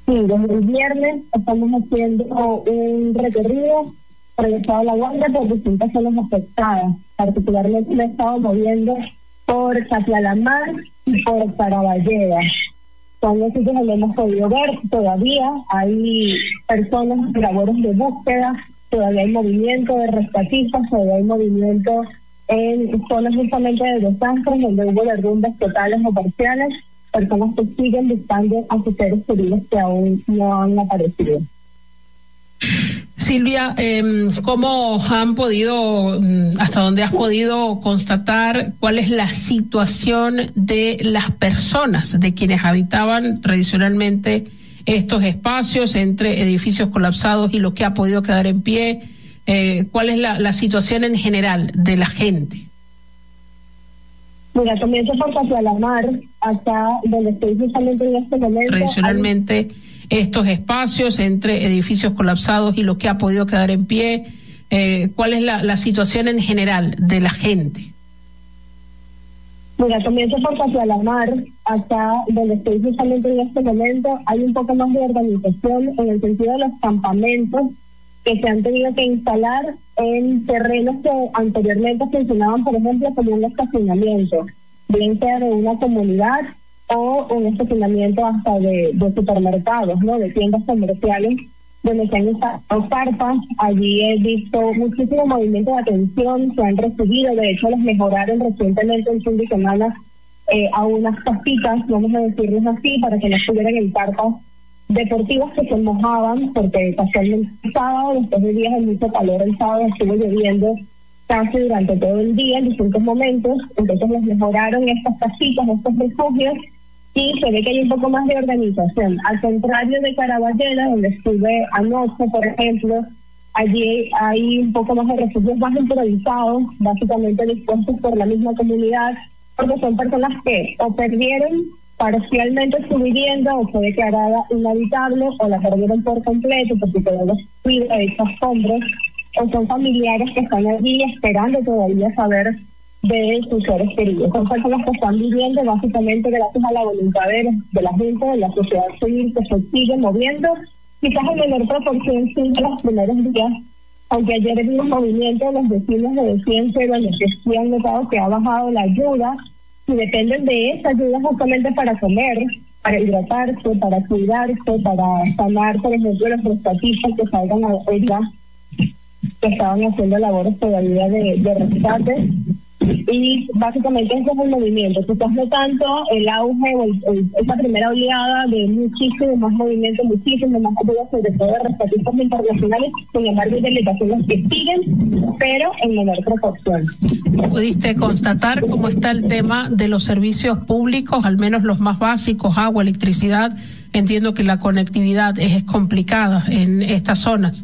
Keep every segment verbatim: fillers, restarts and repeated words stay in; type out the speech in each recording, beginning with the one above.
Sí, desde el viernes estamos haciendo un recorrido por el estado de La Guaira por distintas zonas afectadas. Particularmente me he estado moviendo por Catlalamar y por Caraballeda. Son los sitios donde hemos podido ver todavía hay personas en labores de búsqueda, todavía hay movimiento de rescatistas, todavía hay movimiento en zonas justamente de desastres donde hubo derrumbes totales o parciales, personas que siguen buscando a sus seres queridos que aún no han aparecido. Silvia, eh, ¿cómo han podido, hasta dónde has podido constatar cuál es la situación de las personas, de quienes habitaban tradicionalmente estos espacios entre edificios colapsados y lo que ha podido quedar en pie? Eh, ¿Cuál es la, la situación en general de la gente? Mira, comienzo por Catlalamar, acá donde estoy justamente en este momento. Tradicionalmente hay... estos espacios entre edificios colapsados y lo que ha podido quedar en pie, eh, ¿cuál es la, la situación en general de la gente? Mira, comienzo por Catlalamar, acá donde estoy justamente en este momento, hay un poco más de organización en el sentido de los campamentos que se han tenido que instalar en terrenos que anteriormente funcionaban, por ejemplo, como un estacionamiento, bien sea de una comunidad o un estacionamiento hasta de, de supermercados, ¿no? De tiendas comerciales, donde se han instalado carpas. Allí he visto muchísimo movimiento de atención, se han recibido, de hecho les mejoraron recientemente en fin de semana eh, a unas casitas, vamos a decirles así, para que no estuvieran en carpas deportivas que se mojaban, porque casualmente el sábado, después de días de mucho calor, el sábado estuvo lloviendo casi durante todo el día en distintos momentos, entonces les mejoraron estas casitas, estos refugios, y se ve que hay un poco más de organización. Al contrario de Caraballeda, donde estuve anoche, por ejemplo, allí hay un poco más de refugios más improvisados, básicamente dispuestos por la misma comunidad, porque son personas que o perdieron parcialmente su vivienda o fue declarada inhabitable o la perdieron por completo porque quedó destruida de estos escombros, o son familiares que están allí esperando todavía saber de sus seres queridos. Son personas que están viviendo básicamente gracias a la voluntad de, de la gente, de la sociedad civil que se sigue moviendo, quizás en menor proporción sí de los primeros días, aunque ayer vi un movimiento de los vecinos de defensa y donde sí han notado que ha bajado la ayuda y dependen de esa ayuda justamente para comer, para hidratarse, para cuidarse, para sanar, por ejemplo, los rescatistas que salgan a ella, que estaban haciendo labores todavía de, de rescate. Y básicamente ese es el movimiento. Quizás no tanto el auge o el, el, esa primera oleada de muchísimo más movimiento, muchísimo más ayuda, sobre todo de rescatistas internacionales, sin embargo hay delegaciones que siguen, pero en menor proporción. ¿Pudiste constatar cómo está el tema de los servicios públicos, al menos los más básicos, agua, electricidad? Entiendo que la conectividad es complicada en estas zonas.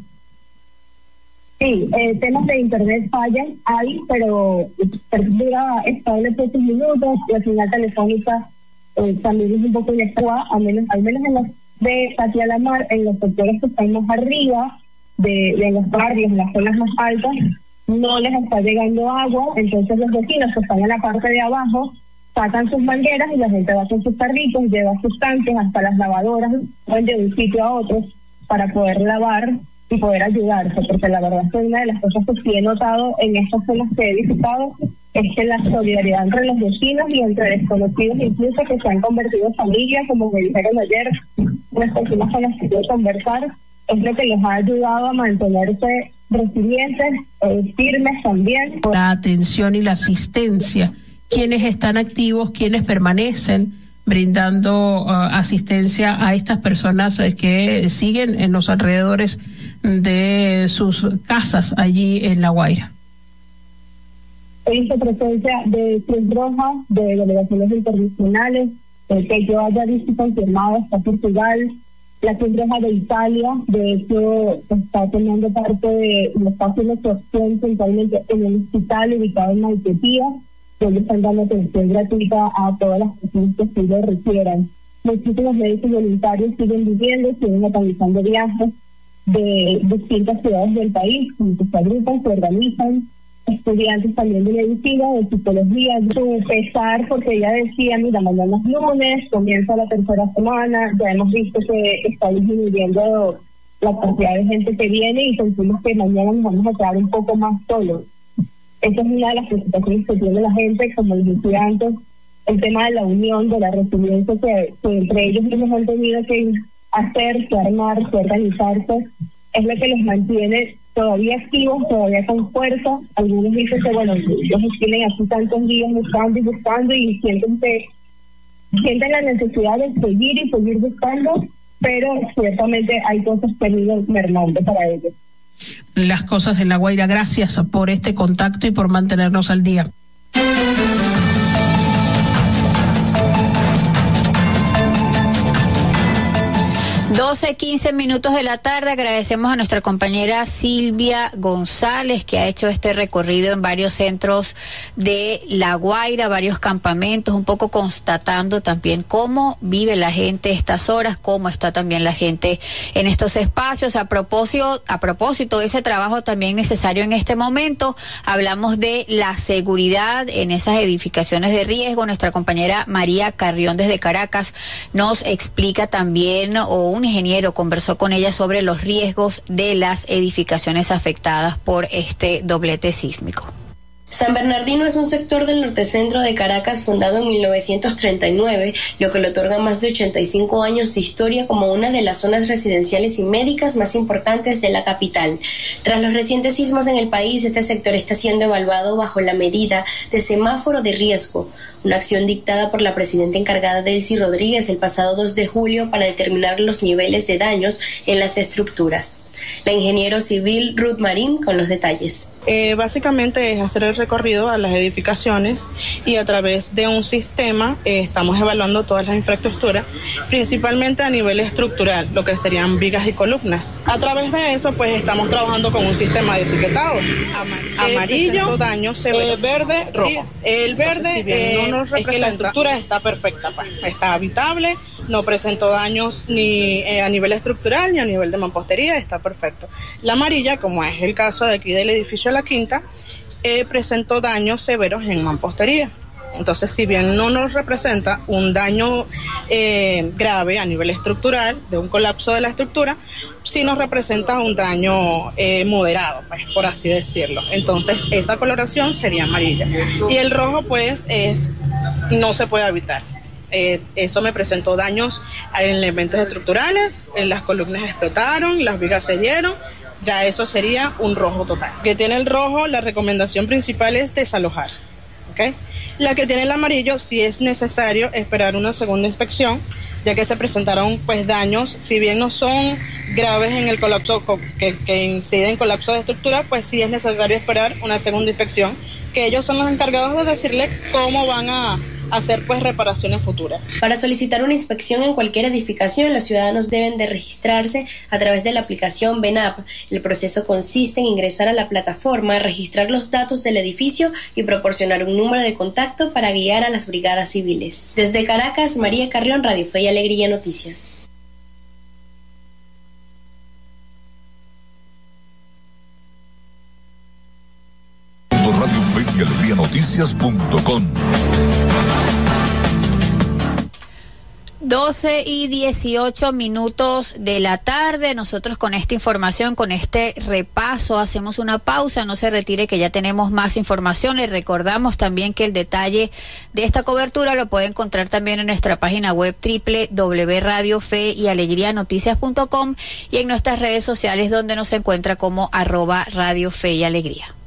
Sí, eh, temas de internet fallan, hay, pero perdura estable por sus minutos, la señal telefónica eh, también es un poco inestable, al menos, al menos en los de Catlalamar, en los sectores que están más arriba, de, de los barrios, en las zonas más altas, no les está llegando agua, entonces los vecinos que están en la parte de abajo sacan sus mangueras y la gente va con sus carritos, lleva sus tanques hasta las lavadoras, van de un sitio a otro para poder lavar y poder ayudarse, porque la verdad es que una de las cosas que sí he notado en estas zonas que he visitado es que la solidaridad entre los vecinos y entre desconocidos, incluso que se han convertido en familias, como me dijeron ayer, las personas con las que quiero conversar, es lo que les ha ayudado a mantenerse resilientes, eh, firmes también. La atención y la asistencia, quienes están activos, quienes permanecen brindando uh, asistencia a estas personas que siguen en los alrededores de sus casas allí en La Guaira. He visto presencia de Cruz Roja, de delegaciones internacionales, eh, que yo haya visto confirmado hasta Portugal, la Cruz Roja de Italia, de hecho está tomando parte de un espacio de actuación principalmente en el hospital ubicado en Maiquetía, donde están dando atención gratuita a todas las personas que así lo requieran. Muchísimos médicos voluntarios siguen viviendo, siguen organizando viajes de distintas ciudades del país, como que se agrupan, se organizan estudiantes también de medicina, de psicología, su pesar, porque ella decía, mira, mañana es lunes, comienza la tercera semana, ya hemos visto que está disminuyendo la cantidad de gente que viene y sentimos que mañana nos vamos a quedar un poco más solos. Esa es una de las preocupaciones que tiene la gente, como les decía antes, el tema de la unión, de la resiliencia que, que entre ellos mismos han tenido que hacer, que armar, que organizarse, es lo que los mantiene todavía activos, todavía con fuerza. Algunos dicen que, bueno, ellos tienen así tantos días buscando y buscando y sienten que sienten la necesidad de seguir y seguir buscando, pero ciertamente hay cosas que han ido mermando para ellos. Las cosas de La Guaira, gracias por este contacto y por mantenernos al día. doce, quince minutos de la tarde. Agradecemos a nuestra compañera Silvia González, que ha hecho este recorrido en varios centros de La Guaira, varios campamentos, un poco constatando también cómo vive la gente estas horas, cómo está también la gente en estos espacios. A propósito, a propósito de ese trabajo también necesario en este momento, hablamos de la seguridad en esas edificaciones de riesgo. Nuestra compañera María Carrión desde Caracas nos explica también, o un ingeniero conversó con ella sobre los riesgos de las edificaciones afectadas por este doblete sísmico. San Bernardino es un sector del norte-centro de Caracas fundado en mil novecientos treinta y nueve, lo que le otorga más de ochenta y cinco años de historia como una de las zonas residenciales y médicas más importantes de la capital. Tras los recientes sismos en el país, este sector está siendo evaluado bajo la medida de semáforo de riesgo, una acción dictada por la presidenta encargada Delcy Rodríguez el pasado dos de julio para determinar los niveles de daños en las estructuras. La ingeniero civil Ruth Marín con los detalles. Eh, básicamente es hacer el recorrido a las edificaciones y a través de un sistema eh, estamos evaluando todas las infraestructuras, principalmente a nivel estructural, lo que serían vigas y columnas. A través de eso, pues estamos trabajando con un sistema de etiquetado. Amar- amarillo, daño severo, eh, verde, rojo. El verde Entonces, si bien eh, no nos representa, es que la estructura está perfecta, pues, está habitable, no presentó daños ni eh, a nivel estructural ni a nivel de mampostería, está perfecto. La amarilla, como es el caso de aquí del edificio La Quinta, eh, presentó daños severos en mampostería. Entonces, si bien no nos representa un daño eh, grave a nivel estructural, de un colapso de la estructura, sí nos representa un daño eh, moderado, pues, por así decirlo. Entonces, esa coloración sería amarilla. Y el rojo, pues, es no se puede habitar. Eh, eso me presentó daños en elementos estructurales, en las columnas explotaron, las vigas se dieron, ya eso sería un rojo total. Que tiene el rojo, la recomendación principal es desalojar, ¿okay? La que tiene el amarillo, sí es necesario esperar una segunda inspección, ya que se presentaron pues daños, si bien no son graves en el colapso, que, que inciden en colapso de estructura, pues sí es necesario esperar una segunda inspección, que ellos son los encargados de decirle cómo van a hacer pues reparaciones futuras. Para solicitar una inspección en cualquier edificación, los ciudadanos deben de registrarse a través de la aplicación BENAP. El proceso consiste en ingresar a la plataforma, registrar los datos del edificio y proporcionar un número de contacto para guiar a las brigadas civiles. Desde Caracas, María Carrión, Radio Fe y Alegría Noticias. Radio Fe y Alegría Noticias punto com. doce y dieciocho minutos de la tarde. Nosotros con esta información, con este repaso, hacemos una pausa. No se retire, que ya tenemos más información. Les recordamos también que el detalle de esta cobertura lo puede encontrar también en nuestra página web doble u doble u doble u punto radio fe y alegría noticias punto com y en nuestras redes sociales, donde nos encuentra como arroba Radio Fe y Alegría.